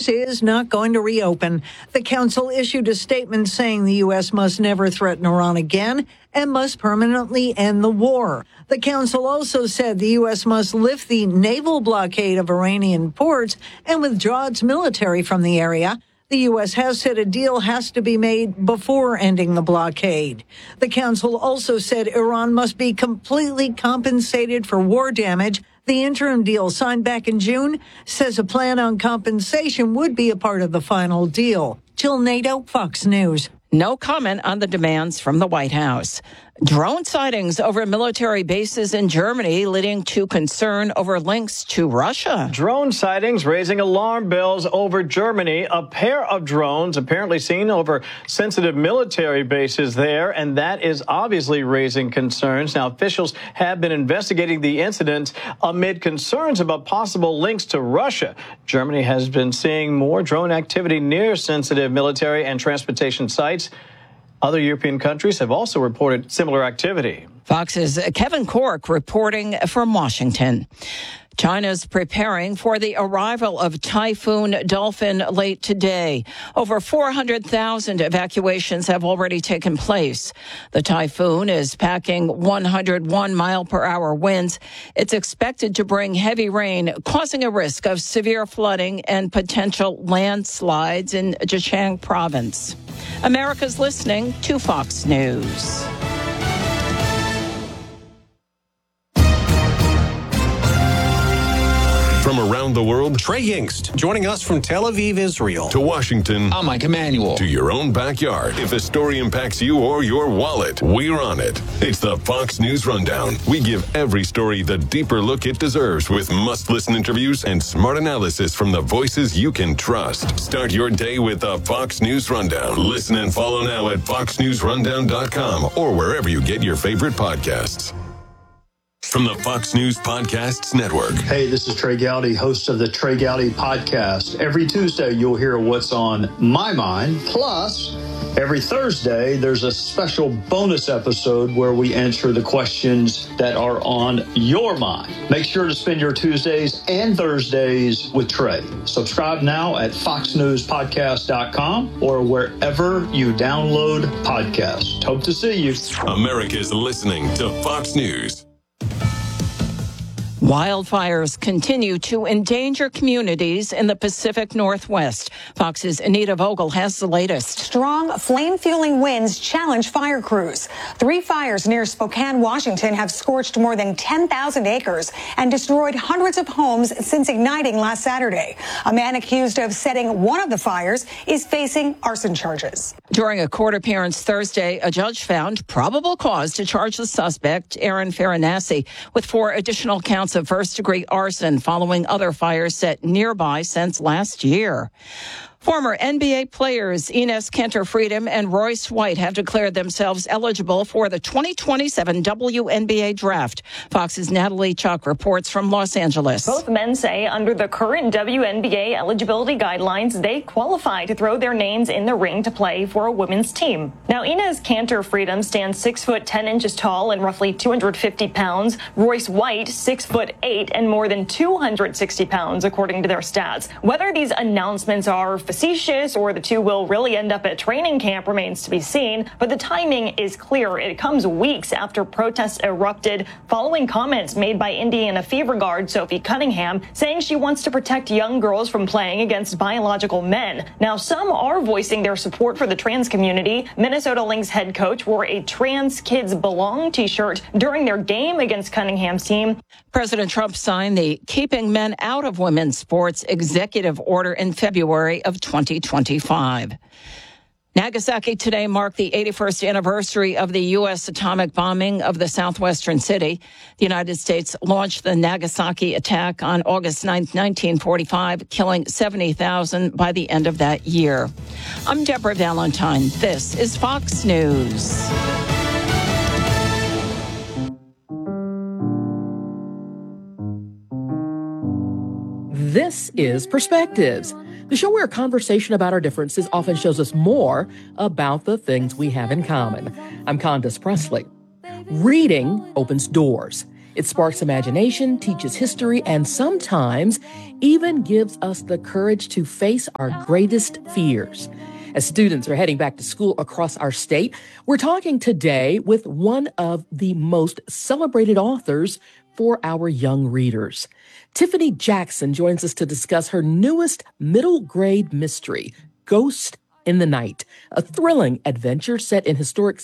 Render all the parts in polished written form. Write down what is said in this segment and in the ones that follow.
U.S. is not going to reopen. The Council issued a statement saying the U.S. must never threaten Iran again and must permanently end the war. The Council also said the U.S. must lift the naval blockade of Iranian ports and withdraw its military from the area. The U.S. has said a deal has to be made before ending the blockade. The Council also said Iran must be completely compensated for war damage. The interim deal signed back in June says a plan on compensation would be a part of the final deal. Jill Nato, Fox News. No comment on the demands from the White House. Drone sightings over military bases in Germany leading to concern over links to Russia. Drone sightings raising alarm bells over Germany. A pair of drones apparently seen over sensitive military bases there, and that is obviously raising concerns. Now, officials have been investigating the incident amid concerns about possible links to Russia. Germany has been seeing more drone activity near sensitive military and transportation sites. Other European countries have also reported similar activity. Fox's Kevin Cork reporting from Washington. China's preparing for the arrival of Typhoon Dolphin late today. Over 400,000 evacuations have already taken place. The typhoon is packing 101-mile-per-hour winds. It's expected to bring heavy rain, causing a risk of severe flooding and potential landslides in Zhejiang province. America's listening to Fox News. From around the world, Trey Yingst, joining us from Tel Aviv, Israel. To Washington. I'm Mike Emanuel. To your own backyard. If a story impacts you or your wallet, we're on it. It's the Fox News Rundown. We give every story the deeper look it deserves with must-listen interviews and smart analysis from the voices you can trust. Start your day with the Fox News Rundown. Listen and follow now at foxnewsrundown.com or wherever you get your favorite podcasts. From the Fox News Podcasts Network. Hey, this is Trey Gowdy, host of the Trey Gowdy Podcast. Every Tuesday, you'll hear what's on my mind. Plus, every Thursday, there's a special bonus episode where we answer the questions that are on your mind. Make sure to spend your Tuesdays and Thursdays with Trey. Subscribe now at foxnewspodcast.com or wherever you download podcasts. Hope to see you. America's listening to Fox News. Wildfires continue to endanger communities in the Pacific Northwest. Fox's Anita Vogel has the latest. Strong flame-fueling winds challenge fire crews. 3 fires near Spokane, Washington have scorched more than 10,000 acres and destroyed hundreds of homes since igniting last Saturday. A man accused of setting one of the fires is facing arson charges. During a court appearance Thursday, a judge found probable cause to charge the suspect, Aaron Farinassi, with 4 additional counts of first-degree arson following other fires set nearby since last year. Former NBA players Enes Kanter Freedom and Royce White have declared themselves eligible for the 2027 WNBA draft. Fox's Natalie Chuck reports from Los Angeles. Both men say under the current WNBA eligibility guidelines, they qualify to throw their names in the ring to play for a women's team. Now, Enes Kanter Freedom stands 6 foot 10 inches tall and roughly 250 pounds. Royce White, 6 foot 8 and more than 260 pounds, according to their stats. Whether these announcements are facetious or the two will really end up at training camp remains to be seen, but the timing is clear. It comes weeks after protests erupted following comments made by Indiana Fever guard Sophie Cunningham saying she wants to protect young girls from playing against biological men. Now, some are voicing their support for the trans community. Minnesota Lynx head coach wore a Trans Kids Belong t-shirt during their game against Cunningham's team. President Trump signed the Keeping Men Out of Women's Sports executive order in February of 2025. Nagasaki today marked the 81st anniversary of the U.S. atomic bombing of the southwestern city. The United States launched the Nagasaki attack on August 9, 1945, killing 70,000 by the end of that year. I'm Deborah Valentine. This is Fox News. This is Perspectives, the show where a conversation about our differences often shows us more about the things we have in common. I'm Candace Presley. Reading opens doors. It sparks imagination, teaches history, and sometimes even gives us the courage to face our greatest fears. As students are heading back to school across our state, we're talking today with one of the most celebrated authors for our young readers. Tiffany Jackson joins us to discuss her newest middle grade mystery, Ghost in the Night, a thrilling adventure set in historic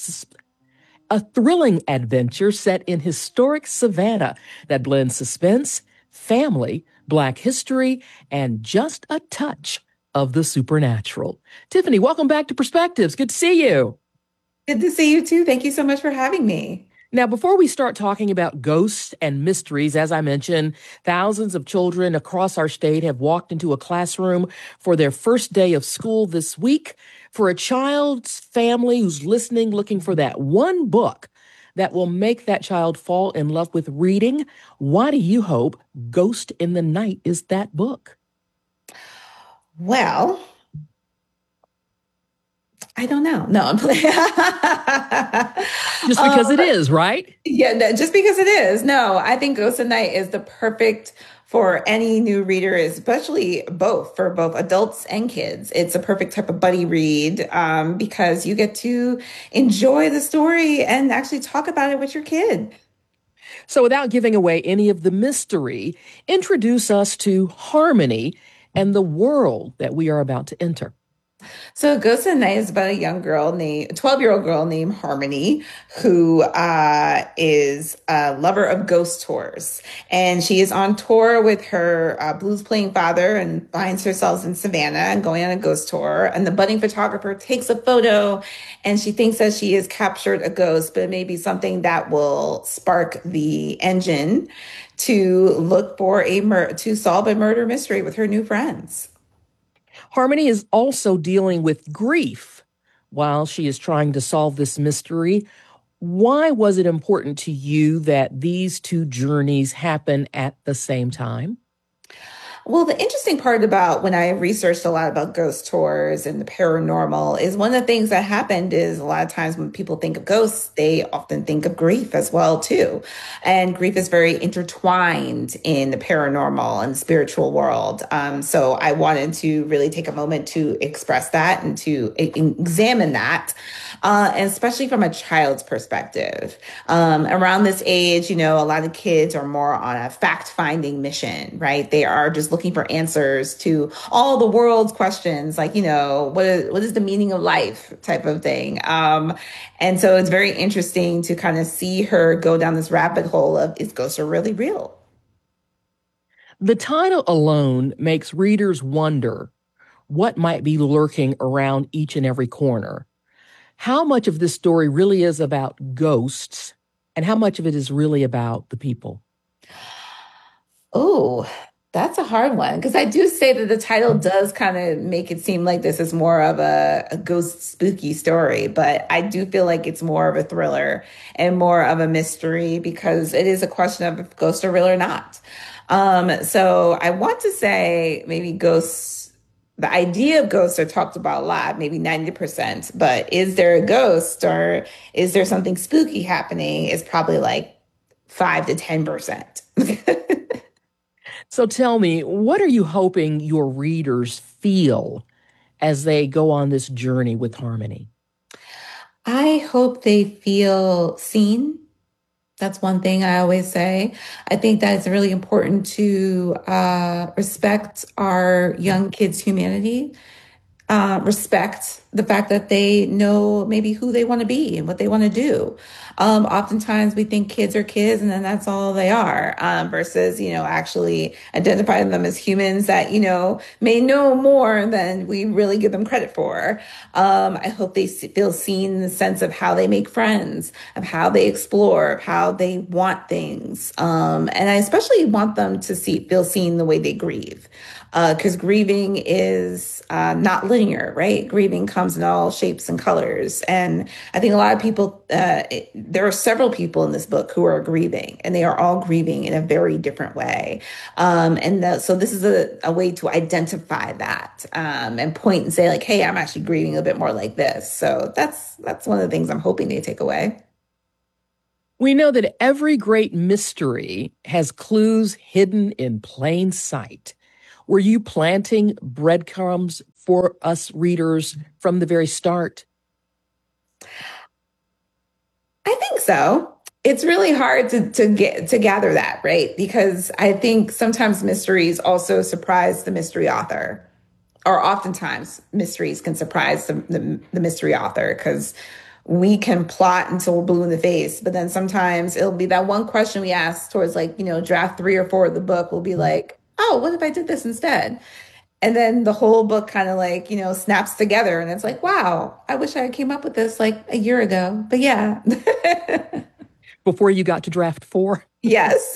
Savannah that blends suspense, family, Black history, and just a touch of the supernatural. Tiffany, welcome back to Perspectives. Good to see you. Good to see you too. Thank you so much for having me. Now, before we start talking about ghosts and mysteries, as I mentioned, thousands of children across our state have walked into a classroom for their first day of school this week. For a child's family who's listening, looking for that one book that will make that child fall in love with reading, why do you hope Ghost in the Night is that book? Well, I don't know. No, I'm playing. Just because it is, right? Yeah, no, just because it is. No, I think Ghost in the Night is the perfect for any new reader, especially for both adults and kids. It's a perfect type of buddy read because you get to enjoy the story and actually talk about it with your kid. So without giving away any of the mystery, introduce us to Harmony and the world that we are about to enter. So Ghost in the Night is about a 12-year-old girl named Harmony, who is a lover of ghost tours. And she is on tour with her blues-playing father and finds herself in Savannah and going on a ghost tour. And the budding photographer takes a photo, and she thinks that she has captured a ghost, but it may be something that will spark the engine to look for to solve a murder mystery with her new friends. Harmony is also dealing with grief while she is trying to solve this mystery. Why was it important to you that these two journeys happen at the same time? Well, the interesting part about when I researched a lot about ghost tours and the paranormal is one of the things that happened is a lot of times when people think of ghosts, they often think of grief as well, too. And grief is very intertwined in the paranormal and spiritual world. So I wanted to really take a moment to express that and to examine that, and especially from a child's perspective. Around this age, a lot of kids are more on a fact-finding mission, right? They are just looking for answers to all the world's questions, like, what is the meaning of life type of thing. And so it's very interesting to kind of see her go down this rabbit hole of, is ghosts are really real? The title alone makes readers wonder what might be lurking around each and every corner. How much of this story really is about ghosts and how much of it is really about the people? Oh, that's a hard one, because I do say that the title does kind of make it seem like this is more of a ghost spooky story, but I do feel like it's more of a thriller and more of a mystery because it is a question of if ghosts are real or not. So I want to say maybe ghosts, the idea of ghosts are talked about a lot, maybe 90%, but is there a ghost or is there something spooky happening is probably like 5 to 10%. So tell me, what are you hoping your readers feel as they go on this journey with Harmony? I hope they feel seen. That's one thing I always say. I think that it's really important to respect our young kids' humanity, respect the fact that they know maybe who they want to be and what they want to do. Oftentimes we think kids are kids and then that's all they are, versus, actually identifying them as humans that, may know more than we really give them credit for. I hope they feel seen in the sense of how they make friends, of how they explore, of how they want things. And I especially want them to feel seen the way they grieve. Because grieving is not linear, right? Grieving comes in all shapes and colors. And I think a lot of people, there are several people in this book who are grieving, and they are all grieving in a very different way. So this is a way to identify that and point and say like, hey, I'm actually grieving a bit more like this. So that's one of the things I'm hoping they take away. We know that every great mystery has clues hidden in plain sight. Were you planting breadcrumbs for us readers from the very start? I think so. It's really hard to gather that, right? Because I think sometimes mysteries also surprise the mystery author, or oftentimes mysteries can surprise the mystery author, because we can plot until we're blue in the face, but then sometimes it'll be that one question we ask towards draft 3 or 4 of the book will be like, oh, what if I did this instead? And then the whole book kind of snaps together, and it's like, wow, I wish I came up with this like a year ago. But yeah. Before you got to draft 4? Yes.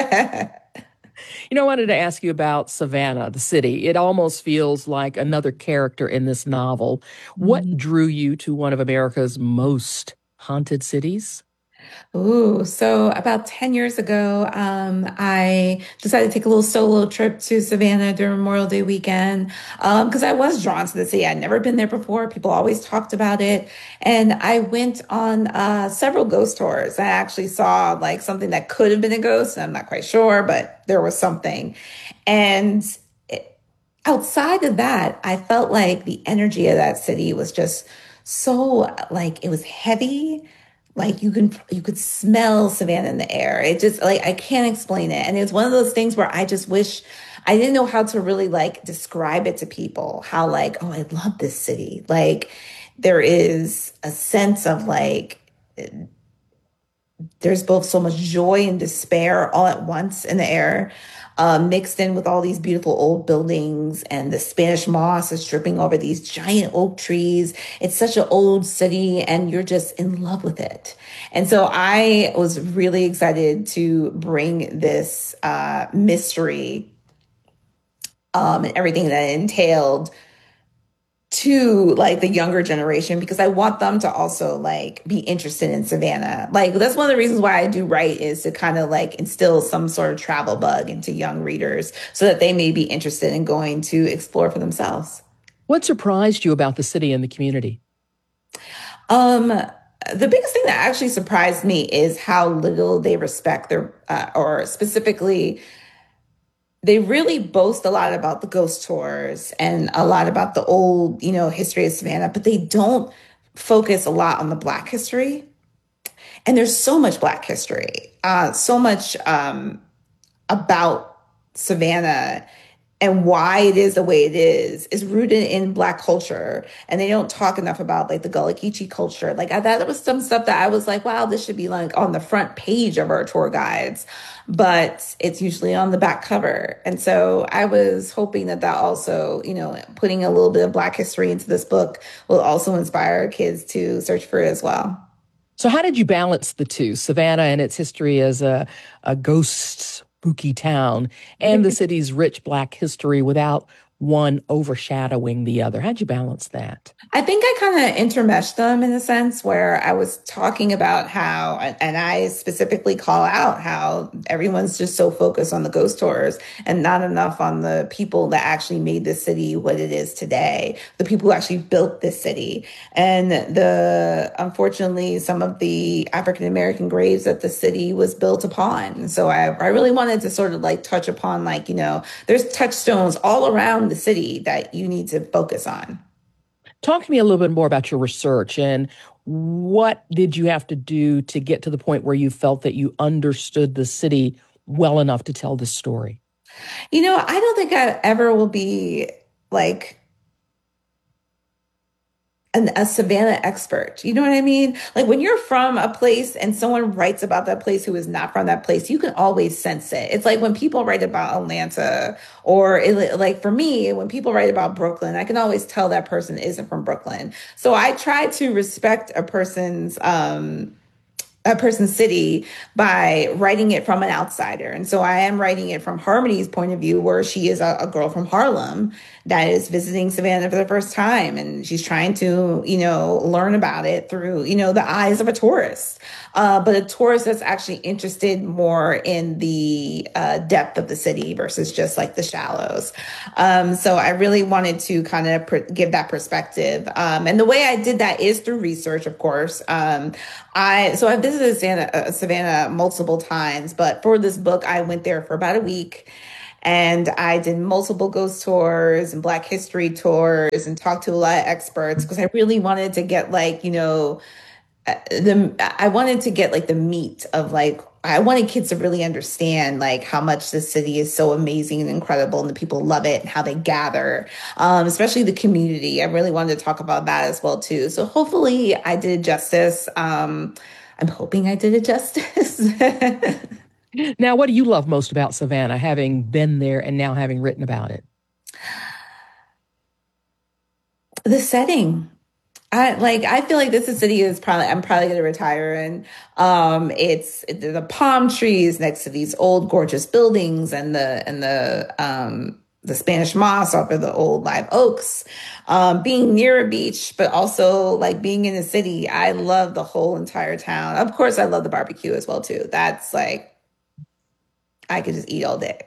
I wanted to ask you about Savannah, the city. It almost feels like another character in this novel. What drew you to one of America's most haunted cities? Ooh, so about 10 years ago, I decided to take a little solo trip to Savannah during Memorial Day weekend, because I was drawn to the city. I'd never been there before. People always talked about it. And I went on several ghost tours. I actually saw something that could have been a ghost. I'm not quite sure, but there was something. And outside of that, I felt like the energy of that city was just so it was heavy. You could smell Savannah in the air. It just I can't explain it. And it was one of those things where I just wish I didn't know how to really describe it to people. How oh, I love this city. There is a sense of there's both so much joy and despair all at once in the air, mixed in with all these beautiful old buildings, and the Spanish moss is dripping over these giant oak trees. It's such an old city, and you're just in love with it. And so I was really excited to bring this mystery and everything that it entailed to the younger generation, because I want them to also be interested in Savannah. That's one of the reasons why I do write, is to kind of instill some sort of travel bug into young readers so that they may be interested in going to explore for themselves. What surprised you about the city and the community? The biggest thing that actually surprised me is how little they respect their, or specifically, they really boast a lot about the ghost tours and a lot about the old, history of Savannah, but they don't focus a lot on the Black history. And there's so much Black history, so much about Savannah and why it is the way it is rooted in Black culture. And they don't talk enough about the Gullah Geechee culture. That was some stuff that I was like, wow, this should be on the front page of our tour guides, but it's usually on the back cover. And so I was hoping that also, putting a little bit of Black history into this book will also inspire kids to search for it as well. So how did you balance the two, Savannah and its history as a ghost spooky town, and the city's rich Black history, without one overshadowing the other? How'd you balance that? I think I kind of intermeshed them in a sense where I was talking about how, and I specifically call out how everyone's just so focused on the ghost tours and not enough on the people that actually made this city what it is today, the people who actually built this city. And unfortunately, some of the African-American graves that the city was built upon. So I really wanted to sort of touch upon there's touchstones all around the city that you need to focus on. Talk to me a little bit more about your research, and what did you have to do to get to the point where you felt that you understood the city well enough to tell this story? I don't think I ever will be a Savannah expert. You know what I mean? When you're from a place and someone writes about that place who is not from that place, you can always sense it. It's when people write about Atlanta, or for me, when people write about Brooklyn, I can always tell that person isn't from Brooklyn. So I try to respect a person's city by writing it from an outsider. And so I am writing it from Harmony's point of view, where she is a girl from Harlem that is visiting Savannah for the first time. And she's trying to, learn about it through, the eyes of a tourist. But a tourist that's actually interested more in the depth of the city versus just the shallows. So I really wanted to kind of give that perspective. And the way I did that is through research, of course. I've visited Savannah multiple times, but for this book, I went there for about a week. And I did multiple ghost tours and Black history tours and talked to a lot of experts because I really wanted to get I wanted to get the meat of I wanted kids to really understand how much this city is so amazing and incredible and the people love it and how they gather, especially the community. I really wanted to talk about that as well too. So hopefully I did justice. I'm hoping I did it justice. Now, what do you love most about Savannah, having been there and now having written about it? The setting. I feel like this city I'm probably going to retire in. It's the palm trees next to these old gorgeous buildings and the Spanish moss off of the old live oaks, being near a beach, but also being in the city. I love the whole entire town. Of course, I love the barbecue as well too. That's I could just eat all day.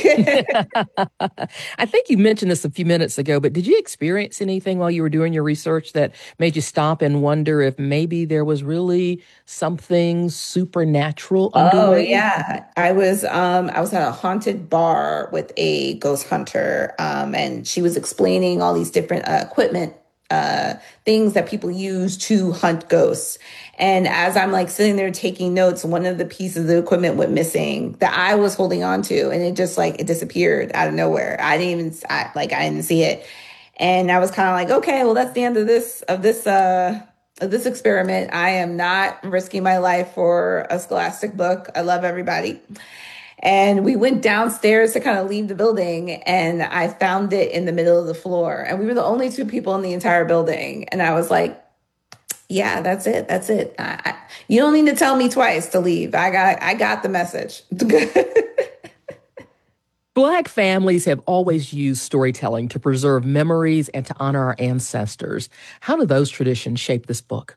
I think you mentioned this a few minutes ago, but did you experience anything while you were doing your research that made you stop and wonder if maybe there was really something supernatural underway? Oh yeah, I was at a haunted bar with a ghost hunter, and she was explaining all these different equipment things that people use to hunt ghosts. And as I'm sitting there taking notes, one of the pieces of the equipment went missing that I was holding on to, and it just it disappeared out of nowhere. I didn't see it. And I was kind of okay, well, that's the end of this experiment. I am not risking my life for a Scholastic book. I love everybody. And we went downstairs to kind of leave the building, and I found it in the middle of the floor. And we were the only two people in the entire building. And I was yeah, that's it. That's it. You don't need to tell me twice to leave. I got the message. Black families have always used storytelling to preserve memories and to honor our ancestors. How do those traditions shape this book?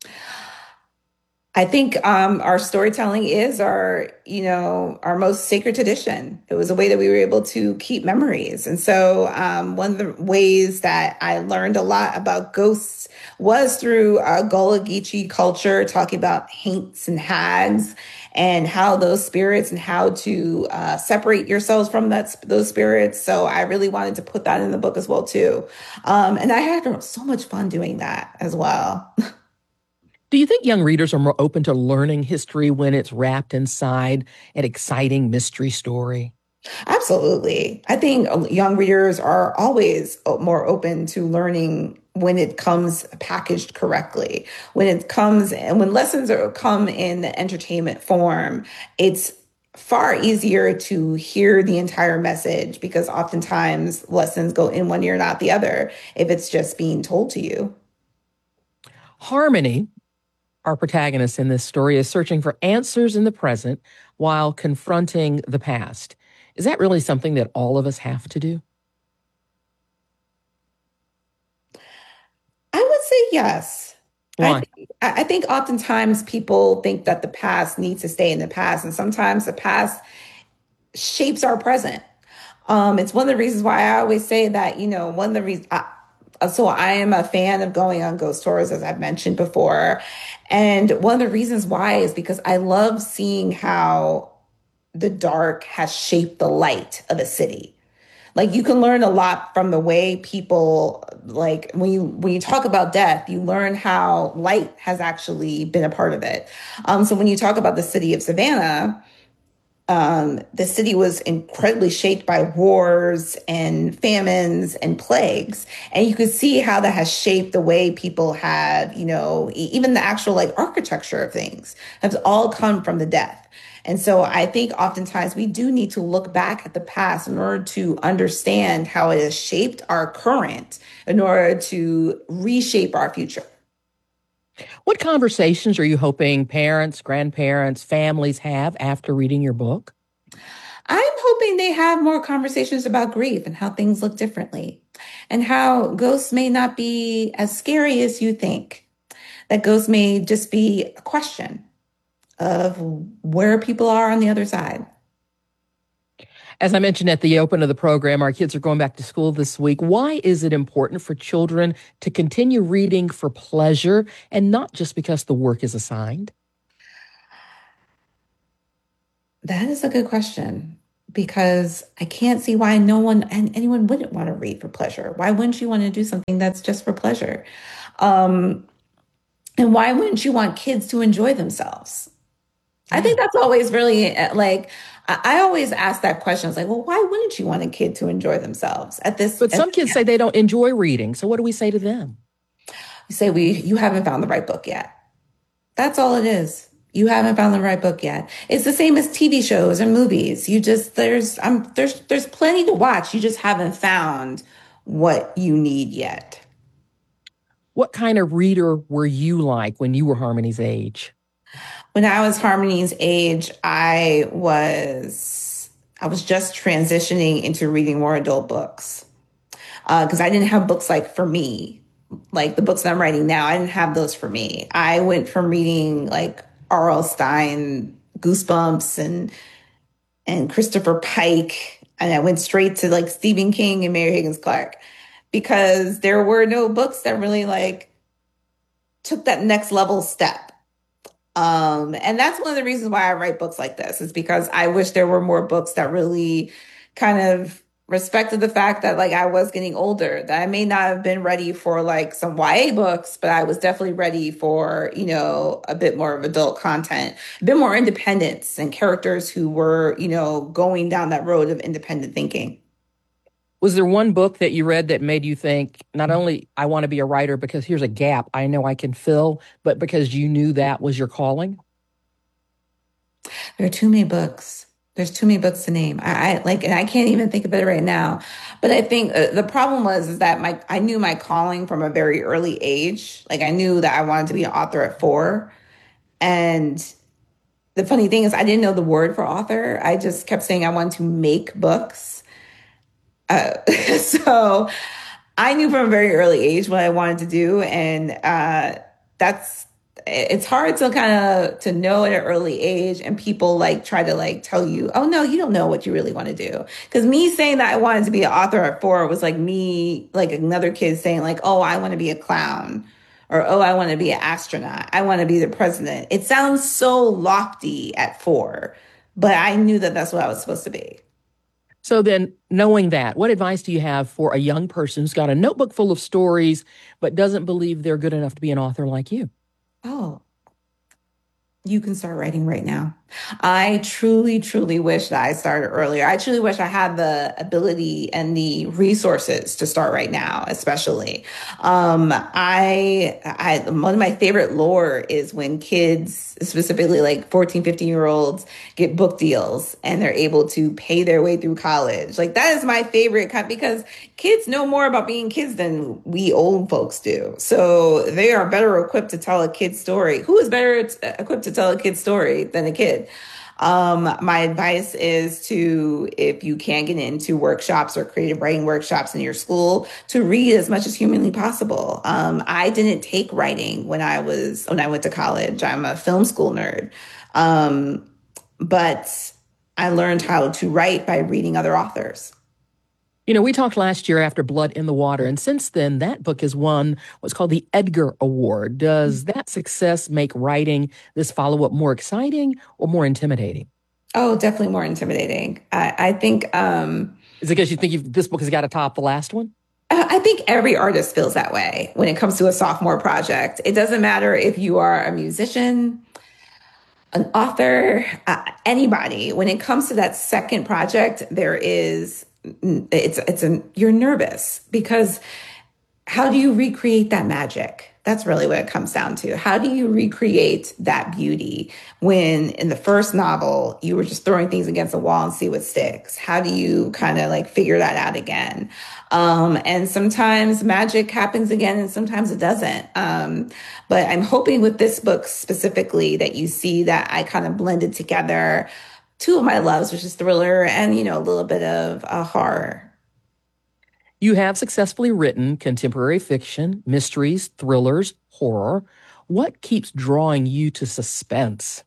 I think our storytelling is our most sacred tradition. It was a way that we were able to keep memories. And so one of the ways that I learned a lot about ghosts was through Gullah Geechee culture, talking about haints and hags and how those spirits and how to separate yourselves from those spirits. So I really wanted to put that in the book as well, too. And I had so much fun doing that as well. Do you think young readers are more open to learning history when it's wrapped inside an exciting mystery story? Absolutely. I think young readers are always more open to learning when it comes packaged correctly. When lessons come in entertainment form, it's far easier to hear the entire message because oftentimes lessons go in one ear, not the other, if it's just being told to you. Harmony, our protagonist in this story, is searching for answers in the present while confronting the past. Is that really something that all of us have to do? I would say yes. Why? I think oftentimes people think that the past needs to stay in the past, and sometimes the past shapes our present. It's one of the reasons why I always say that, one of the reasons... So I am a fan of going on ghost tours, as I've mentioned before. And one of the reasons why is because I love seeing how the dark has shaped the light of a city. You can learn a lot from the way people, when you talk about death, you learn how light has actually been a part of it. So when you talk about the city of Savannah, the city was incredibly shaped by wars and famines and plagues. And you could see how that has shaped the way people have, even the actual architecture of things has all come from the death. And so I think oftentimes we do need to look back at the past in order to understand how it has shaped our current in order to reshape our future. What conversations are you hoping parents, grandparents, families have after reading your book? I'm hoping they have more conversations about grief and how things look differently and how ghosts may not be as scary as you think, that ghosts may just be a question of where people are on the other side. As I mentioned at the open of the program, our kids are going back to school this week. Why is it important for children to continue reading for pleasure and not just because the work is assigned? That is a good question, because I can't see why anyone wouldn't want to read for pleasure. Why wouldn't you want to do something that's just for pleasure? And why wouldn't you want kids to enjoy themselves? I think that's always really like, I always ask that question. It's like, well, why wouldn't you want a kid to enjoy themselves at this? But some kids say they don't enjoy reading. So what do we say to them? We say, you haven't found the right book yet. That's all it is. You haven't found the right book yet. It's the same as TV shows and movies. There's plenty to watch. You just haven't found what you need yet. What kind of reader were you like when you were Harmony's age? When I was Harmony's age, I was just transitioning into reading more adult books, because I didn't have books like for me, like the books that I'm writing now. I didn't have those for me. I went from reading like R.L. Stine, Goosebumps, and Christopher Pike, and I went straight to like Stephen King and Mary Higgins Clark, because there were no books that really like took that next level step. And that's one of the reasons why I write books like this, is because I wish there were more books that really kind of respected the fact that like I was getting older, that I may not have been ready for like some YA books, but I was definitely ready for, a bit more of adult content, a bit more independence and characters who were, going down that road of independent thinking. Was there one book that you read that made you think, not only I want to be a writer because here's a gap I know I can fill, but because you knew that was your calling? There are too many books. There's too many books to name. And I can't even think of it right now. But I think the problem is that I knew my calling from a very early age. Like I knew that I wanted to be an author at 4. And the funny thing is I didn't know the word for author. I just kept saying I wanted to make books. So I knew from a very early age what I wanted to do. And it's hard to to know at an early age, and people like try to like tell you, oh no, you don't know what you really want to do. Because me saying that I wanted to be an author at 4 was like me, like another kid saying like, oh, I want to be a clown, or oh, I want to be an astronaut. I want to be the president. It sounds so lofty at 4, but I knew that that's what I was supposed to be. So then, knowing that, what advice do you have for a young person who's got a notebook full of stories, but doesn't believe they're good enough to be an author like you? Oh, you can start writing right now. I truly, truly wish that I started earlier. I truly wish I had the ability and the resources to start right now, especially. One of my favorite lore is when kids, specifically like 14, 15-year-olds, get book deals and they're able to pay their way through college. Like that is my favorite because kids know more about being kids than we old folks do. So they are better equipped to tell a kid's story. Who is better equipped to tell a kid's story than a kid? My advice is if you can get into workshops or creative writing workshops in your school, to read as much as humanly possible. I didn't take writing when I went to college. I'm a film school nerd. But I learned how to write by reading other authors. We talked last year after Blood in the Water, and since then, that book has won what's called the Edgar Award. Does that success make writing this follow-up more exciting or more intimidating? Oh, definitely more intimidating. I think... Is it because you think this book has got to top the last one? I think every artist feels that way when it comes to a sophomore project. It doesn't matter if you are a musician, an author, anybody. When it comes to that second project, you're nervous, because how do you recreate that magic? That's really what it comes down to. How do you recreate that beauty when in the first novel you were just throwing things against the wall and see what sticks? How do you kind of like figure that out again? And sometimes magic happens again and sometimes it doesn't. But I'm hoping with this book specifically that you see that I kind of blended together two of my loves, which is thriller and, a little bit of horror. You have successfully written contemporary fiction, mysteries, thrillers, horror. What keeps drawing you to suspense?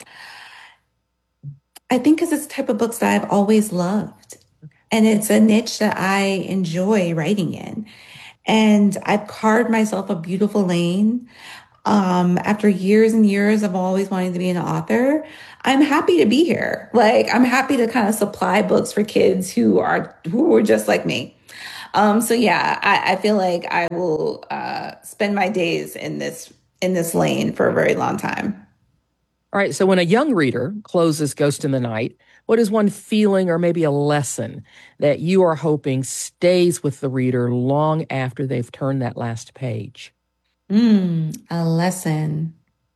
I think because it's the type of books that I've always loved. And it's a niche that I enjoy writing in. And I've carved myself a beautiful lane. After years and years of always wanting to be an author, I'm happy to be here. Like, I'm happy to kind of supply books for kids who were just like me. So yeah, I feel like I will spend my days in this lane for a very long time. All right. So when a young reader closes Ghost in the Night, what is one feeling or maybe a lesson that you are hoping stays with the reader long after they've turned that last page? A lesson.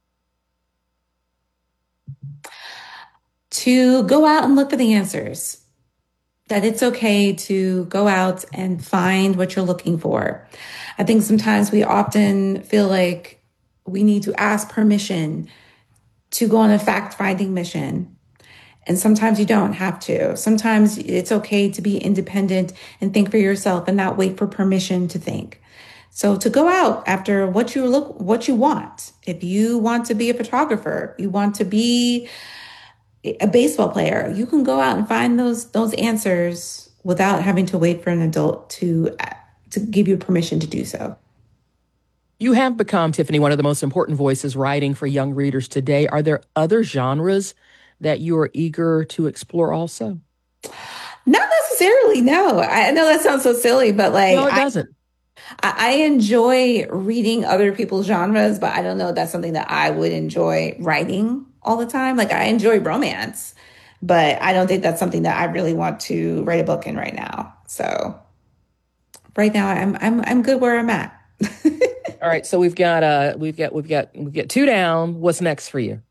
To go out and look for the answers. That it's okay to go out and find what you're looking for. I think sometimes we often feel like we need to ask permission to go on a fact-finding mission. And sometimes you don't have to. Sometimes it's okay to be independent and think for yourself and not wait for permission to think. So to go out after what you want. If you want to be a photographer, you want to be a baseball player, you can go out and find those answers without having to wait for an adult to give you permission to do so. You have become, Tiffany, one of the most important voices writing for young readers today. Are there other genres that you are eager to explore also? Not necessarily, no. I know that sounds so silly, but like... No, it doesn't. I enjoy reading other people's genres, but I don't know if that's something that I would enjoy writing all the time. Like, I enjoy romance, but I don't think that's something that I really want to write a book in right now. So right now I'm good where I'm at. All right. So we've got two down. What's next for you?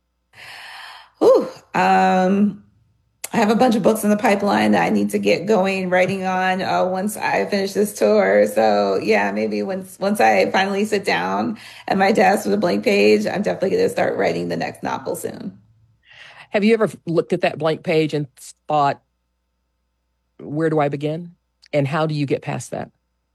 I have a bunch of books in the pipeline that I need to get going writing on once I finish this tour. So yeah, maybe once I finally sit down at my desk with a blank page, I'm definitely going to start writing the next novel soon. Have you ever looked at that blank page and thought, where do I begin? And how do you get past that?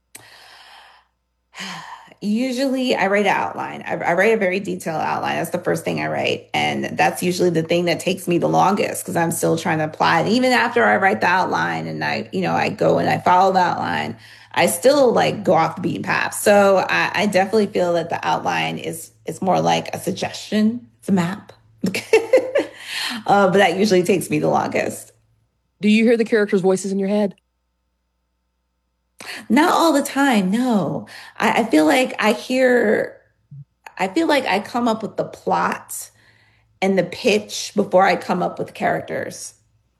Usually I write an outline. I write a very detailed outline. That's the first thing I write. And that's usually the thing that takes me the longest because I'm still trying to apply it. Even after I write the outline and I go and I follow the outline, I still go off the beaten path. So I definitely feel that the outline is more like a suggestion. It's a map. But that usually takes me the longest. Do you hear the characters' voices in your head? Not all the time, no. I feel like I come up with the plot and the pitch before I come up with characters.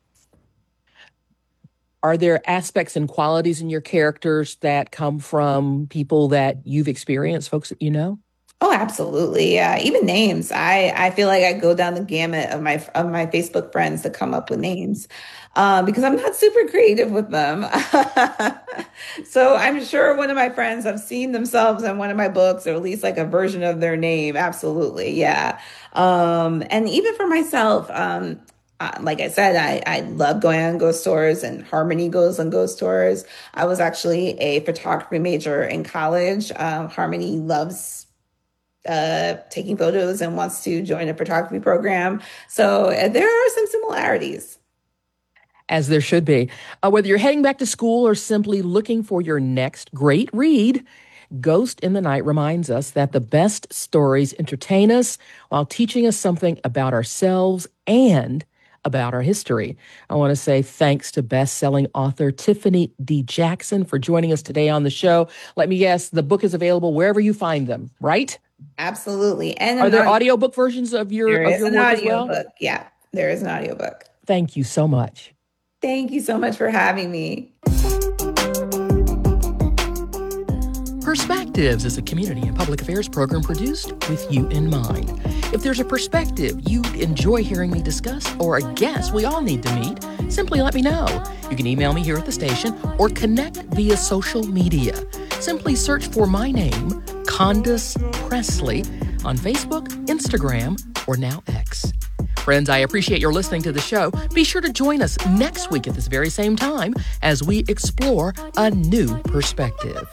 Are there aspects and qualities in your characters that come from people that you've experienced, folks that you know? Oh, absolutely. Yeah. Even names. I feel like I go down the gamut of my Facebook friends to come up with names because I'm not super creative with them. So I'm sure one of my friends have seen themselves in one of my books, or at least a version of their name. Absolutely. Yeah. And even for myself, like I said, I love going on ghost tours, and Harmony goes on ghost tours. I was actually a photography major in college. Harmony loves taking photos and wants to join a photography program. So there are some similarities. As there should be. Whether you're heading back to school or simply looking for your next great read, Ghost in the Night reminds us that the best stories entertain us while teaching us something about ourselves and about our history. I want to say thanks to best-selling author Tiffany D. Jackson for joining us today on the show. Let me guess, the book is available wherever you find them, right? Absolutely. And are there audiobook versions of your work as well? Yeah, there is an audiobook. Thank you so much. Thank you so much for having me. Perspectives is a community and public affairs program produced with you in mind. If there's a perspective you'd enjoy hearing me discuss or a guest we all need to meet, simply let me know. You can email me here at the station or connect via social media. Simply search for my name, Condace Pressley, on Facebook, Instagram, or now X. Friends, I appreciate your listening to the show. Be sure to join us next week at this very same time as we explore a new perspective.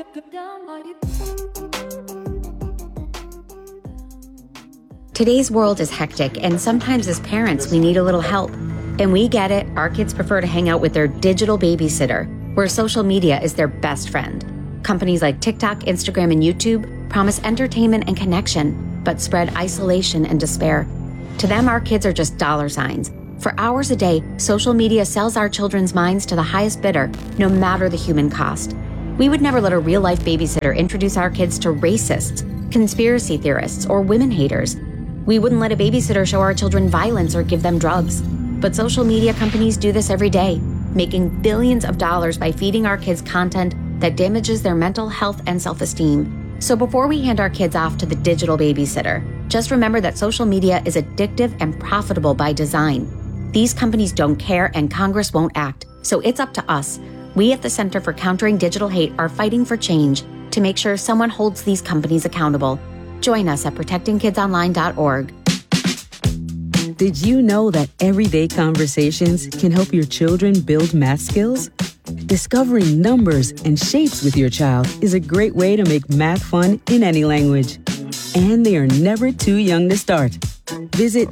Today's world is hectic, and sometimes as parents, we need a little help. And we get it. Our kids prefer to hang out with their digital babysitter, where social media is their best friend. Companies like TikTok, Instagram, and YouTube promise entertainment and connection, but spread isolation and despair. To them, our kids are just dollar signs. For hours a day, social media sells our children's minds to the highest bidder, no matter the human cost. We would never let a real-life babysitter introduce our kids to racists, conspiracy theorists, or women haters. We wouldn't let a babysitter show our children violence or give them drugs. But social media companies do this every day, making billions of dollars by feeding our kids content that damages their mental health and self-esteem. So before we hand our kids off to the digital babysitter, just remember that social media is addictive and profitable by design. These companies don't care and Congress won't act, so it's up to us. We at the Center for Countering Digital Hate are fighting for change to make sure someone holds these companies accountable. Join us at protectingkidsonline.org. Did you know that everyday conversations can help your children build math skills? Discovering numbers and shapes with your child is a great way to make math fun in any language. And they are never too young to start. Visit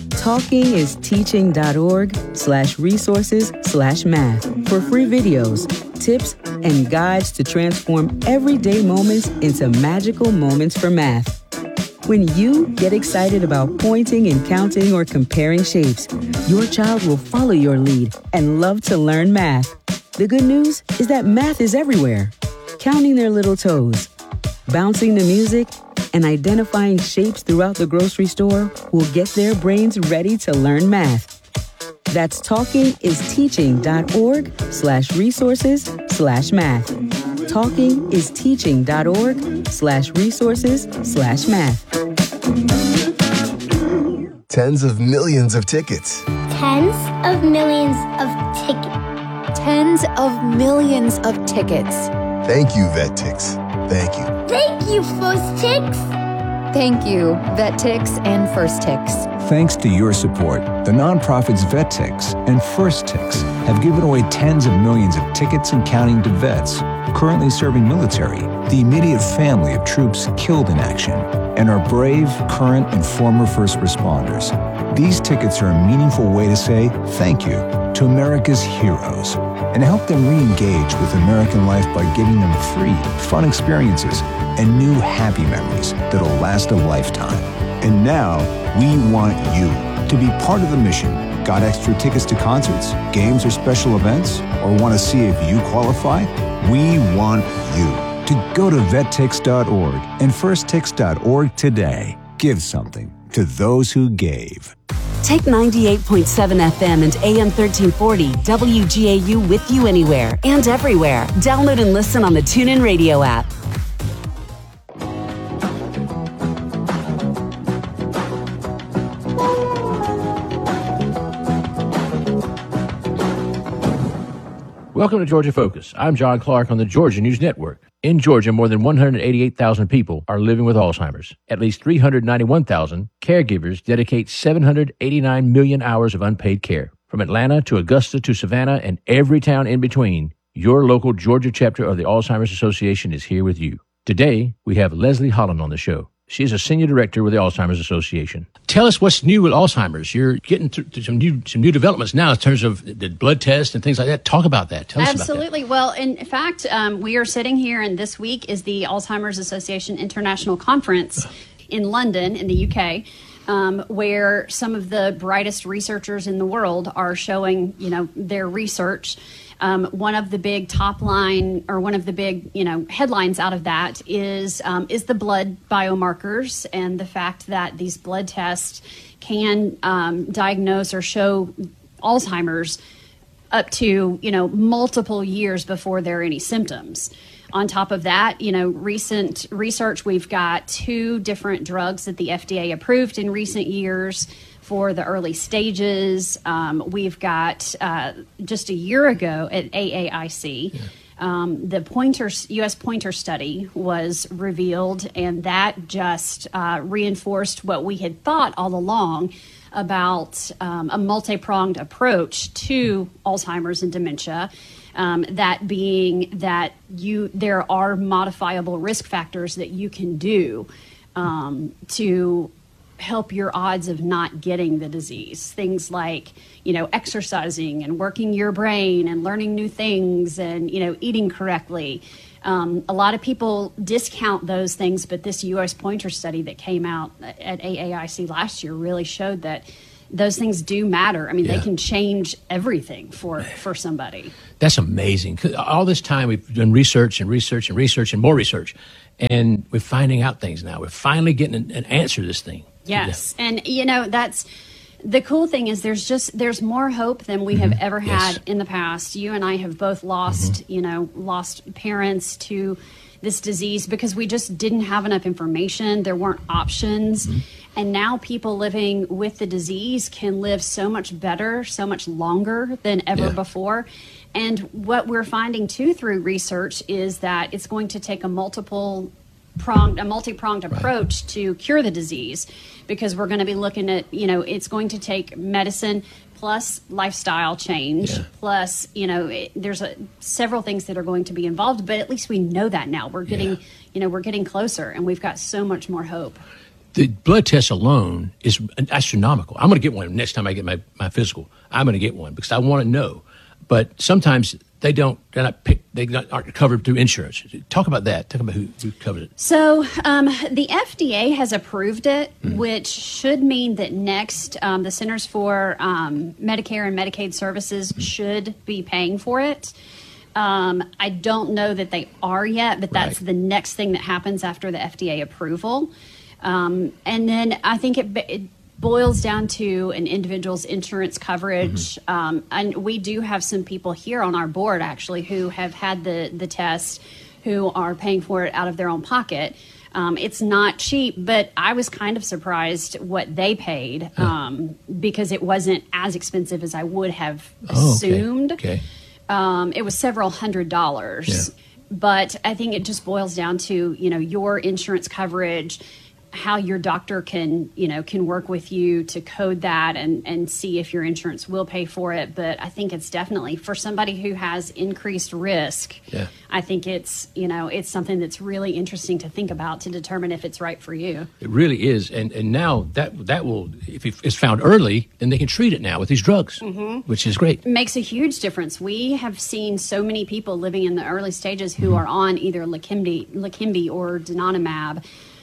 talkingisteaching.org/resources/math for free videos, tips, and guides to transform everyday moments into magical moments for math. When you get excited about pointing and counting or comparing shapes, your child will follow your lead and love to learn math. The good news is that math is everywhere. Counting their little toes, bouncing the music, and identifying shapes throughout the grocery store will get their brains ready to learn math. That's talkingisteaching.org/resources/math. talkingisteaching.org/resources/math. Tens of millions of tickets. Tens of millions of tickets. Tens of millions of tickets. Thank you, VetTix. Thank you. Thank you, First Tix. Thank you, VetTix and First Tix. Thanks to your support, the nonprofits VetTix and First Tix have given away tens of millions of tickets and counting to vets currently serving military, the immediate family of troops killed in action, and our brave, current, and former first responders. These tickets are a meaningful way to say thank you to America's heroes and help them re-engage with American life by giving them free, fun experiences and new happy memories that'll last a lifetime. And now, we want you to be part of the mission. Got extra tickets to concerts, games, or special events? Or want to see if you qualify? We want you to go to vettix.org and firsttix.org today. Give something to those who gave. Take 98.7 FM and AM 1340 WGAU with you anywhere and everywhere. Download and listen on the TuneIn Radio app. Welcome to Georgia Focus. I'm John Clark on the Georgia News Network. In Georgia, more than 188,000 people are living with Alzheimer's. At least 391,000 caregivers dedicate 789 million hours of unpaid care. From Atlanta to Augusta to Savannah and every town in between, your local Georgia chapter of the Alzheimer's Association is here with you. Today, we have Leslie Holland on the show. She is a senior director with the Alzheimer's Association. Tell us what's new with Alzheimer's. You're getting to some new developments now in terms of the blood tests and things like that. Talk about that. Tell us about that. Absolutely. Well, in fact, we are sitting here, and this week is the Alzheimer's Association International Conference in London, in the UK, where some of the brightest researchers in the world are showing, their research. One of the big top line, or one of the big, headlines out of that is the blood biomarkers and the fact that these blood tests can diagnose or show Alzheimer's up to, multiple years before there are any symptoms. On top of that, recent research, we've got 2 different drugs that the FDA approved in recent years for the early stages. We've got just a year ago at AAIC, the U.S. Pointer study was revealed, and that just reinforced what we had thought all along about a multi-pronged approach to Alzheimer's and dementia. That being that there are modifiable risk factors that you can do to help your odds of not getting the disease. Things like, exercising and working your brain and learning new things and, eating correctly. A lot of people discount those things, but this U.S. pointer study that came out at AAIC last year really showed that those things do matter. I mean, they can change everything for somebody. That's amazing. All this time we've done research and research and research and more research, and we're finding out things now. We're finally getting an answer to this thing. Yes, and that's the cool thing is there's more hope than we have ever had in the past. You and I have both lost lost parents to this disease because we just didn't have enough information. There weren't options. And now people living with the disease can live so much better, so much longer than ever before. And what we're finding too through research is that it's going to take a multi-pronged approach to cure the disease, because we're going to be looking at, it's going to take medicine plus lifestyle change, plus, there's several things that are going to be involved, but at least we know that now. We're getting, we're getting closer, and we've got so much more hope. The blood test alone is astronomical. I'm going to get one next time I get my physical. I'm going to get one because I want to know. But sometimes they're aren't covered through insurance. Talk about that. Talk about who covers it. So the FDA has approved it, which should mean that next the Centers for Medicare and Medicaid Services should be paying for it. I don't know that they are yet, but that's the next thing that happens after the FDA approval. And then I think it boils down to an individual's insurance coverage. And we do have some people here on our board, actually, who have had the test, who are paying for it out of their own pocket. It's not cheap, but I was kind of surprised what they paid because it wasn't as expensive as I would have assumed. Okay. It was several $100s. Yeah. But I think it just boils down to, your insurance coverage, how your doctor can work with you to code that and see if your insurance will pay for it. But I think it's definitely for somebody who has increased risk. Yeah. I think it's something that's really interesting to think about to determine if it's right for you. It really is. And now that will, if it's found early, then they can treat it now with these drugs, which is great. It makes a huge difference. We have seen so many people living in the early stages who are on either Leqembi or donanemab,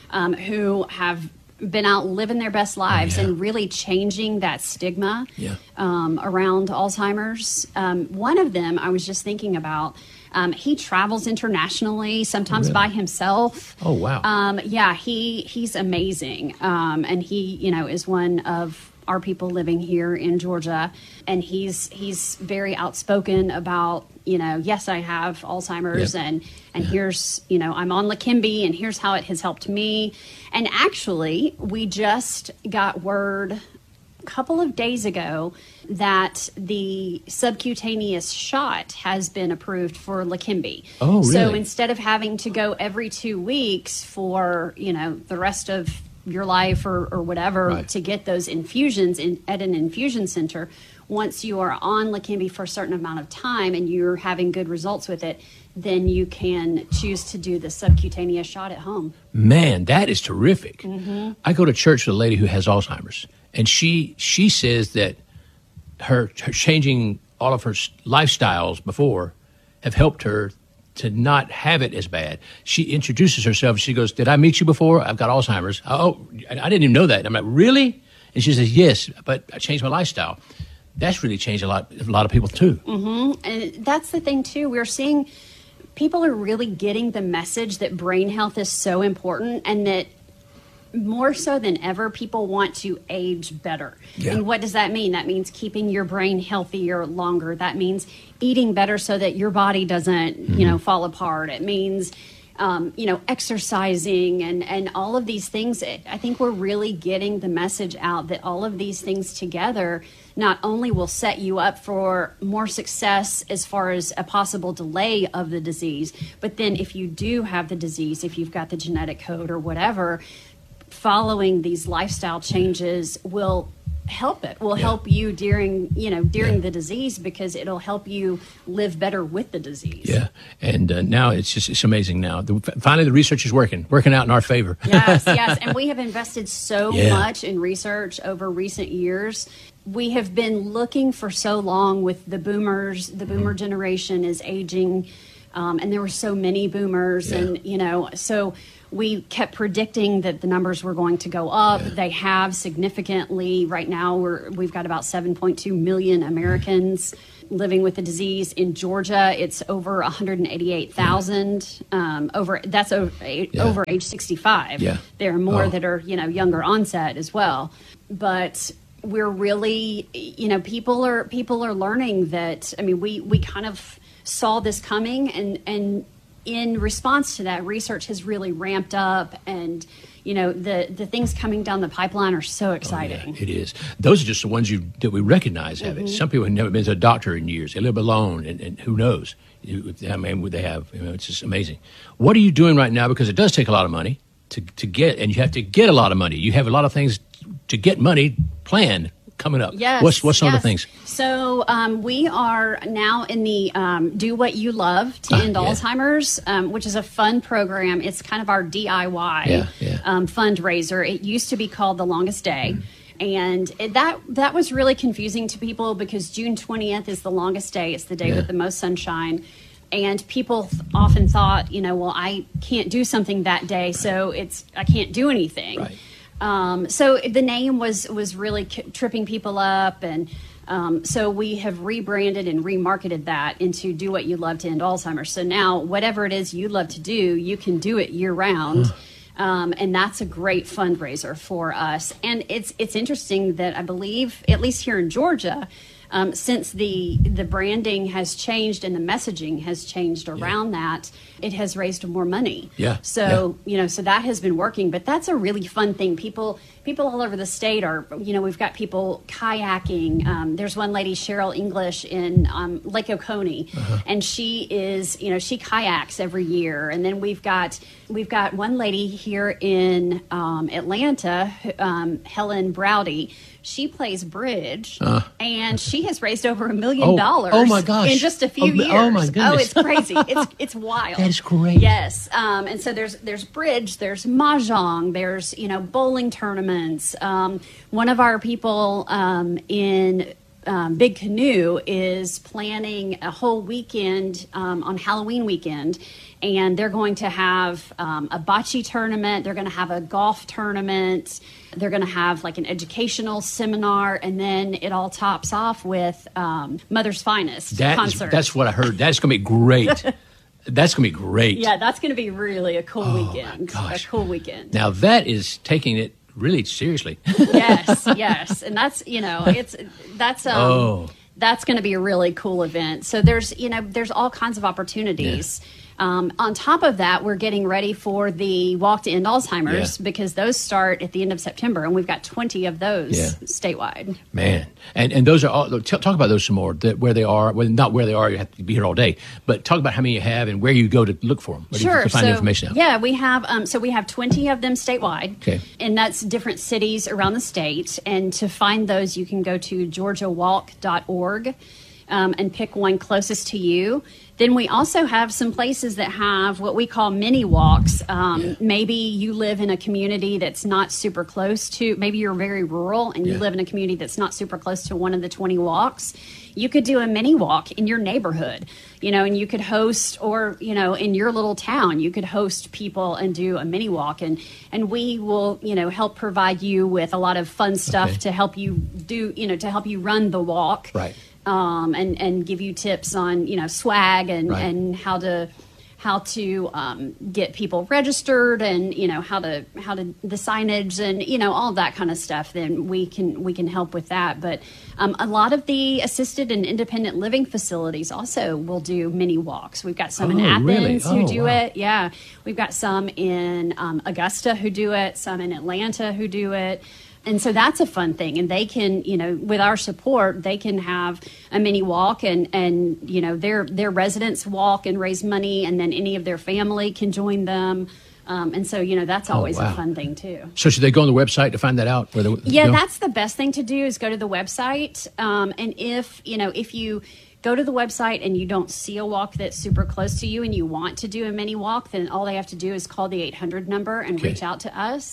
who have been out living their best lives and really changing that stigma around Alzheimer's. One of them I was just thinking about, he travels internationally, sometimes by himself. Oh, wow. He's amazing. And he, is one of our people living here in Georgia. And he's very outspoken about, yes, I have Alzheimer's and here's, I'm on Leqembi and here's how it has helped me. And actually, we just got word a couple of days ago that the subcutaneous shot has been approved for Leqembi. Oh, really? So instead of having to go every 2 weeks for, the rest of your life or whatever to get those infusions at an infusion center, once you are on Leqembi for a certain amount of time and you're having good results with it, then you can choose to do the subcutaneous shot at home. Man, that is terrific. I go to church with a lady who has Alzheimer's, and she says that her changing all of her lifestyles before have helped her to not have it as bad. She introduces herself. She goes, "Did I meet you before? I've got Alzheimer's." "Oh, I didn't even know that." I'm like, "Really?" And she says, "Yes, but I changed my lifestyle." That's really changed a lot of people too. And that's the thing too. We're seeing people are really getting the message that brain health is so important, and that more so than ever, people want to age better. Yeah. And what does that mean? That means keeping your brain healthier longer. That means eating better so that your body doesn't, fall apart. It means, exercising and all of these things. I think we're really getting the message out that all of these things together not only will set you up for more success as far as a possible delay of the disease, but then if you do have the disease, if you've got the genetic code or whatever, following these lifestyle changes will help it. Will help you during the disease, because it'll help you live better with the disease. Yeah, and now it's amazing. Now, finally, the research is working out in our favor. Yes, and we have invested so much in research over recent years. We have been looking for so long with the boomers. The boomer generation is aging And there were so many boomers, and, you know, so we kept predicting that the numbers were going to go up. They have significantly. Right now, we've got about 7.2 million Americans living with the disease. In Georgia, it's over 188,000. Over age 65. Yeah. There are more that are, you know, younger onset as well. But we're really, you know, people are learning that. I mean, we kind of saw this coming, and in response to that, research has really ramped up, and you know, the things coming down the pipeline are so exciting. Oh, yeah, it is. Those are just the ones that we recognize have it. Some people have never been to a doctor in years. They live alone, and who knows? I mean, what they have, you know, it's just amazing. What are you doing right now? Because it does take a lot of money to get, and you have to get a lot of money. You have a lot of things to get money planned coming up. Yes. What's some of the things? So we are now in the Do What You Love to End Alzheimer's, which is a fun program. It's kind of our DIY fundraiser. It used to be called The Longest Day. And that was really confusing to people because June 20th is the longest day. It's the day with the most sunshine. And people often thought, you know, well, I can't do something that day, so I can't do anything. Right. So the name was really tripping people up, and so we have rebranded and remarketed that into Do What You Love to End Alzheimer's. So now whatever it is you love to do, you can do it year round. And that's a great fundraiser for us. And it's interesting that I believe, at least here in Georgia, since the branding has changed and the messaging has changed around that, it has raised more money. So you know, so that has been working. But that's a really fun thing. People all over the state are, you know, we've got people kayaking. There's one lady, Cheryl English, in Lake Oconee, and she is, you know, she kayaks every year. And then we've got one lady here in Atlanta, Helen Browdy. She plays bridge, and she has raised over $1 million. Oh my gosh! In just a few years. Oh my goodness! Oh, it's crazy. It's wild. That is great. Yes. And so there's bridge, there's mahjong, there's, you know, bowling tournaments. One of our people in Big Canoe is planning a whole weekend on Halloween weekend. And they're going to have a bocce tournament. They're going to have a golf tournament. They're going to have like an educational seminar. And then it all tops off with Mother's Finest concert. That's what I heard. That's going to be great. That's going to be great. Yeah, that's going to be really a cool weekend. My gosh. A cool weekend. Now that is taking it really seriously. Yes. And that's, you know, that's going to be a really cool event. So there's all kinds of opportunities. Yeah. On top of that, we're getting ready for the Walk to End Alzheimer's because those start at the end of September, and we've got 20 of those statewide. Man, and those are all. Talk about those some more. Where they are, well, not where they are. You have to be here all day, but talk about how many you have and where you go to look for them. Where sure. You can find information out. Yeah, we have. So we have 20 of them statewide. Okay. And that's different cities around the state. And to find those, you can go to georgiawalk.org and pick one closest to you. Then we also have some places that have what we call mini walks. Maybe you live in a community that's not super close to, maybe you're very rural and you live in a community that's not super close to one of the 20 walks. You could do a mini walk in your neighborhood, you know, and you could host, or, you know, in your little town, you could host people and do a mini walk. And we will, you know, help provide you with a lot of fun stuff to help you do, you know, to help you run the walk. Right. And give you tips on, you know, swag and how to get people registered, and, you know, how to the signage and, you know, all that kind of stuff. Then we can help with that. But a lot of the assisted and independent living facilities also will do mini walks. We've got some in Athens who do it. Yeah, we've got some in Augusta who do it. Some in Atlanta who do it. And so that's a fun thing. And they can, you know, with our support, they can have a mini walk and you know, their residents walk and raise money, and then any of their family can join them. And so, you know, that's always a fun thing, too. So should they go on the website to find that out? That's the best thing to do, is go to the website. And if you go to the website and you don't see a walk that's super close to you and you want to do a mini walk, then all they have to do is call the 800 number and reach out to us.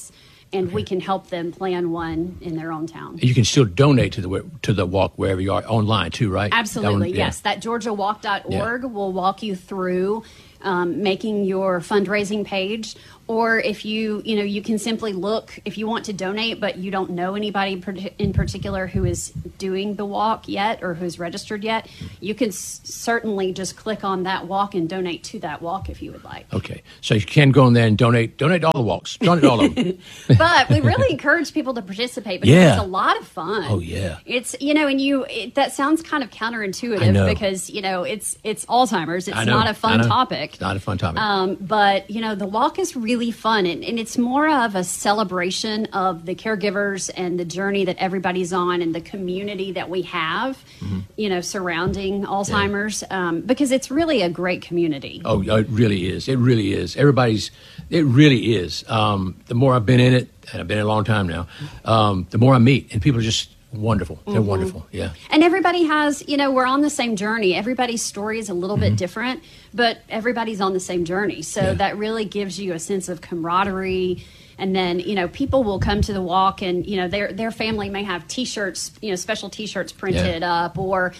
and we can help them plan one in their own town. You can still donate to the walk wherever you are online too, right? Absolutely, yes. That GeorgiaWalk.org will walk you through making your fundraising page. Or if you can simply look, if you want to donate, but you don't know anybody in particular who is doing the walk yet or who's registered yet, you can certainly just click on that walk and donate to that walk if you would like. Okay. So you can go in there and donate all the walks. Donate all of them. But we really encourage people to participate because it's a lot of fun. Oh, yeah. It's, that sounds kind of counterintuitive because, it's Alzheimer's. It's not a fun topic. It's not a fun topic. But, the walk is really fun, and it's more of a celebration of the caregivers and the journey that everybody's on and the community that we have, surrounding Alzheimer's, because it's really a great community. Oh, it really is. It really is. It really is. The more I've been in it, and I've been in it a long time now, the more I meet, and people are just wonderful. They're wonderful. Yeah. And everybody has, we're on the same journey. Everybody's story is a little bit different, but everybody's on the same journey. So that really gives you a sense of camaraderie. And then, people will come to the walk and, their family may have T-shirts, special T-shirts printed up, or,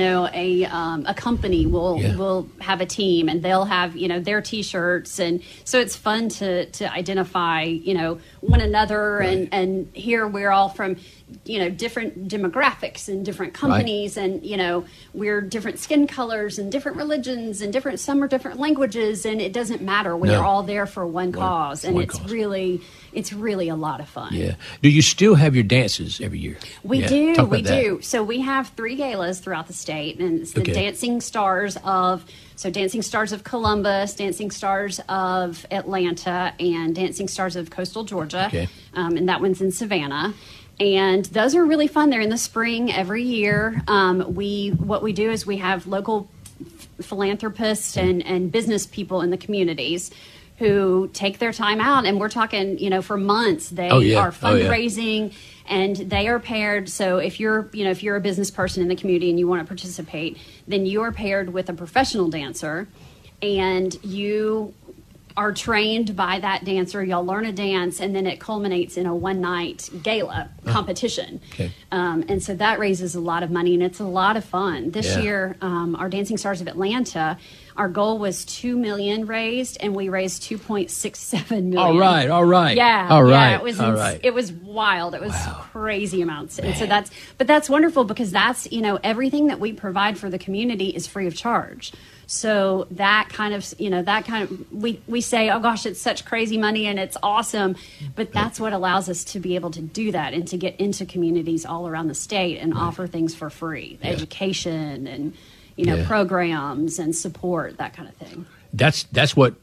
a company will have a team and they'll have, their T-shirts. And so it's fun to identify, one another and here we're all from, different demographics and different companies and, we're different skin colors and different religions and some are different languages, and it doesn't matter. We're all there for one cause, and it's really a lot of fun. Yeah. Do you still have your dances every year? We do. So we have 3 galas throughout the state, and it's the Dancing Stars of Columbus, Dancing Stars of Atlanta, and Dancing Stars of Coastal Georgia. Okay. And that one's in Savannah. And those are really fun. They're in the spring every year. What we do is we have local philanthropists and business people in the communities who take their time out, and we're talking, for months. They are fundraising, and they are paired. So if you're a business person in the community and you want to participate, then you are paired with a professional dancer, and you are trained by that dancer. Y'all learn a dance, and then it culminates in a one-night gala competition. Okay. And so that raises a lot of money, and it's a lot of fun. This year, our Dancing Stars of Atlanta, our goal was $2 million raised, and we raised $2.67 million. All right. Yeah. All right. It was wild. It was crazy amounts. Man. And so that's wonderful, because that's, everything that we provide for the community is free of charge. So that kind of, we say, oh gosh, it's such crazy money and it's awesome. But that's what allows us to be able to do that and to get into communities all around the state and offer things for free, education and, programs and support, that kind of thing. That's what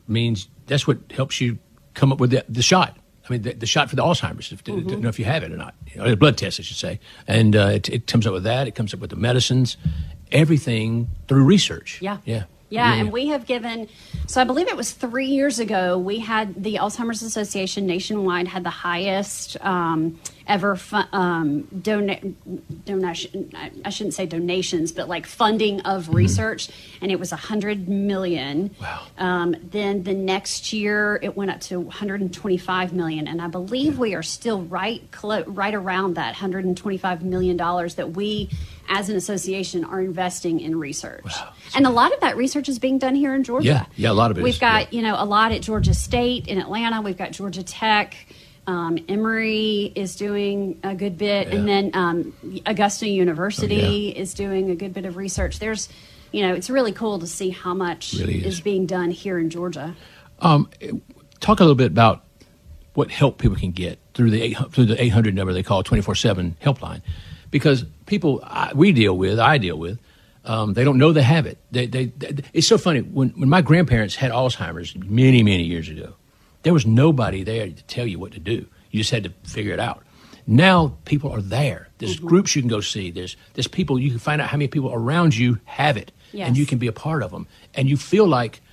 helps you come up with the shot. I mean, the shot for the Alzheimer's, to know if you have it or not. A blood test, I should say. And it comes up with that. It comes up with the medicines, everything through research. Yeah, and we have given, so I believe it was 3 years ago, we had the Alzheimer's Association nationwide had the highest ever donation, I shouldn't say donations, but like funding of research, and it was $100 million. Wow. Then the next year it went up to $125 million, and I believe we are still right around that $125 million that we as an association are investing in research. Wow. And a lot of that research is being done here in Georgia. Yeah, a lot of it. We've got, a lot at Georgia State in Atlanta. We've got Georgia Tech. Emory is doing a good bit. And then Augusta University is doing a good bit of research. There's, it's really cool to see how much is being done here in Georgia. Talk a little bit about what help people can get through the 800 number they call 24/7 helpline. Because people I deal with, they don't know they have it. It's so funny. When my grandparents had Alzheimer's many, many years ago, there was nobody there to tell you what to do. You just had to figure it out. Now people are there. There's groups you can go see. There's people, you can find out how many people around you have it, and you can be a part of them. And you feel like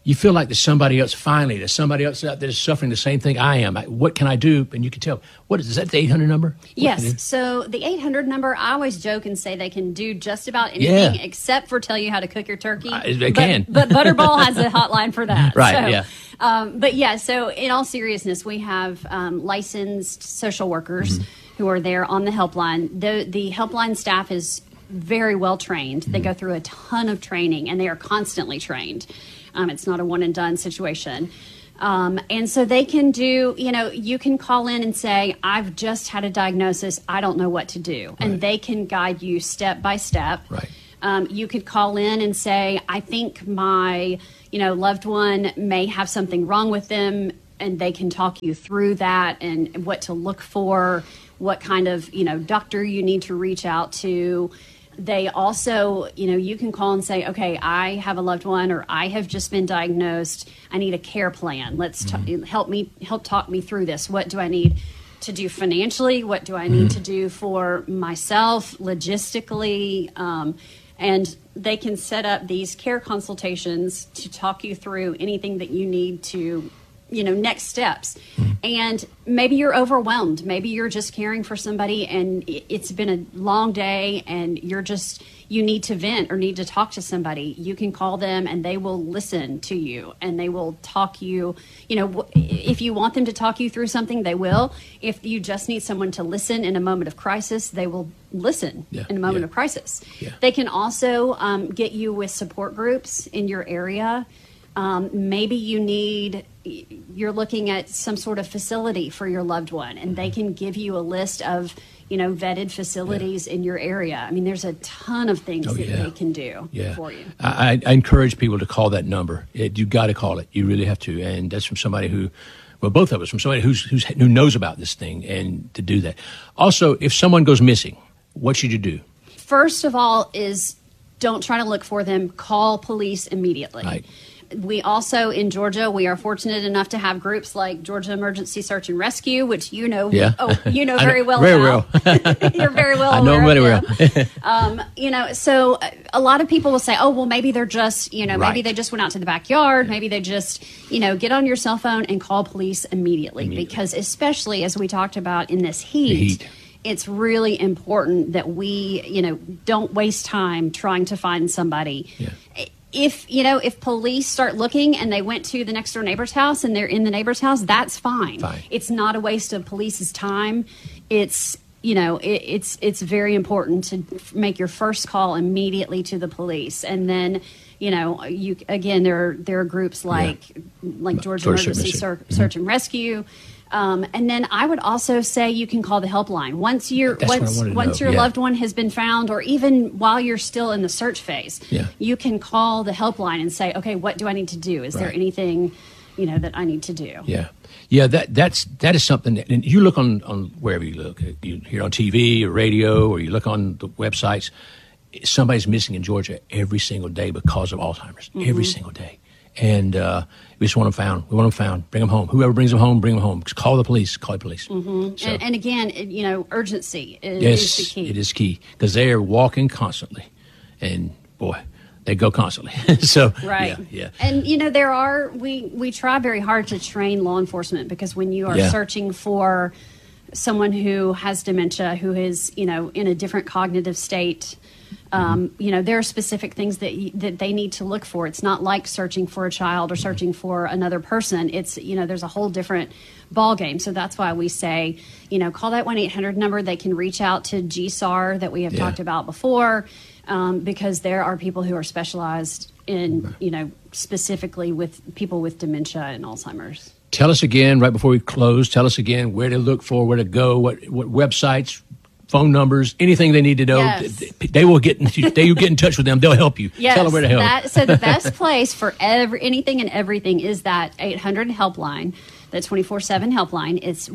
you feel like there's somebody else out there that's suffering the same thing I am. What can I do? And you can tell. Is that the 800 number? Yes. So the 800 number, I always joke and say they can do just about anything except for tell you how to cook your turkey. They can. But Butterball has a hotline for that. Right, so, so in all seriousness, we have licensed social workers who are there on the helpline. The helpline staff is very well trained. They go through a ton of training, and they are constantly trained. It's not a one and done situation. And so they can do, you can call in and say, I've just had a diagnosis. I don't know what to do. Right. And they can guide you step by step. Right. You could call in and say, I think my, loved one may have something wrong with them, and they can talk you through that and what to look for, what kind of, doctor you need to reach out to. They also, you can call and say, okay, I have a loved one, or I have just been diagnosed. I need a care plan. Let's help talk me through this. What do I need to do financially? What do I need to do for myself logistically? And they can set up these care consultations to talk you through anything that you need to, next steps. And maybe you're overwhelmed. Maybe you're just caring for somebody and it's been a long day and you need to vent or need to talk to somebody. You can call them and they will listen to you and they will talk you, if you want them to talk you through something, they will. If you just need someone to listen in a moment of crisis, they will listen in a moment of crisis. Yeah. They can also get you with support groups in your area. Maybe you're looking at some sort of facility for your loved one, and they can give you a list of, vetted facilities in your area. I mean, there's a ton of things that they can do for you. I encourage people to call that number. You got to call it. You really have to. And that's from somebody both of us, from somebody who knows about this thing, and to do that. Also, if someone goes missing, what should you do? First of all is don't try to look for them. Call police immediately. Right. We also, in Georgia, we are fortunate enough to have groups like Georgia Emergency Search and Rescue, which you know very well. Very well. You're very well I know aware them very well. So a lot of people will say, oh, well, maybe they're just, maybe they just went out to the backyard. Maybe they just, get on your cell phone and call police immediately. Because especially as we talked about in this heat. It's really important that we, don't waste time trying to find somebody. Yeah. If police start looking and they went to the next door neighbor's house and they're in the neighbor's house, that's fine. It's not a waste of police's time. It's, it's very important to make your first call immediately to the police. And then, there are groups like Georgia Emergency Search and Rescue. And then I would also say you can call the helpline once your loved one has been found, or even while you're still in the search phase. You can call the helpline and say, okay, what do I need to do? Is there anything that I need to do? That is something that, and you look on wherever you look, you hear on TV or radio, or you look on the websites, somebody's missing in Georgia every single day because of Alzheimer's. Every single day. And we just want them found. We want them found. Bring them home. Whoever brings them home, bring them home. Just call the police. Call the police. Mm-hmm. So, and again, urgency is the key. It is key because they are walking constantly, and boy, they go constantly. So right, yeah. And we try very hard to train law enforcement, because when you are searching for someone who has dementia, who is in a different cognitive state. There are specific things that they need to look for. It's not like searching for a child or searching for another person. It's, there's a whole different ball game. So that's why we say, call that 1-800 number. They can reach out to GSAR that we have talked about before, because there are people who are specialized in, specifically with people with dementia and Alzheimer's. Tell us again, right before we close, where to look for, where to go, what websites, phone numbers, anything they need to know. Yes. They will get in touch with them. They'll help you. Yes, tell them where to help. So the best place for anything and everything is that 800 helpline, the 24/7 helpline. It's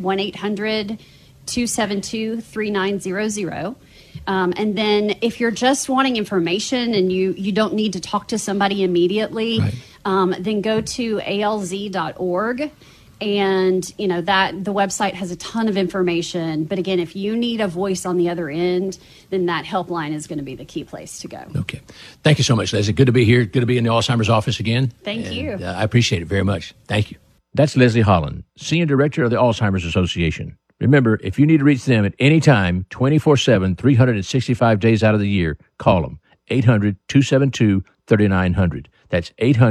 1-800-272-3900. And then if you're just wanting information and you don't need to talk to somebody immediately, then go to alz.org. And, you know, that the website has a ton of information. But again, if you need a voice on the other end, then that helpline is going to be the key place to go. Okay. Thank you so much, Leslie. Good to be here. Good to be in the Alzheimer's office again. Thank you. I appreciate it very much. Thank you. That's Leslie Holland, Senior Director of the Alzheimer's Association. Remember, if you need to reach them at any time, 24/7, 365 days out of the year, call them. 800-272-3900. That's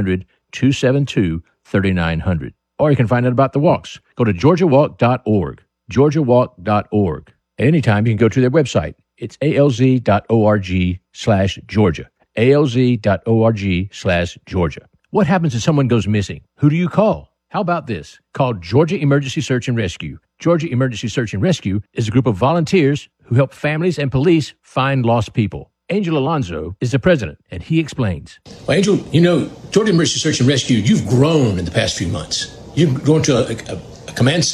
800-272-3900. Or you can find out about the walks. Go to georgiawalk.org, georgiawalk.org. At any time, you can go to their website. It's alz.org/Georgia, alz.org/Georgia. What happens if someone goes missing? Who do you call? How about this? Call Georgia Emergency Search and Rescue. Georgia Emergency Search and Rescue is a group of volunteers who help families and police find lost people. Angel Alonso is the president, and he explains. Well, Angel, you know, Georgia Emergency Search and Rescue, you've grown in the past few months. You've grown to a command center.